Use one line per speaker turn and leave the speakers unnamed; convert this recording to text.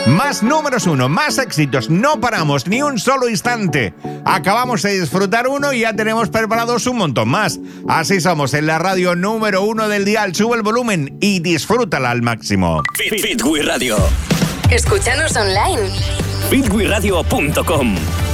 Más números uno, más éxitos, no paramos ni un solo instante. Acabamos de disfrutar uno y ya tenemos preparados un montón más. Así somos en la radio número uno del dial. Sube el volumen y disfrútala al máximo.
Fit Wii Radio.
Escúchanos online.
fitwiradio.com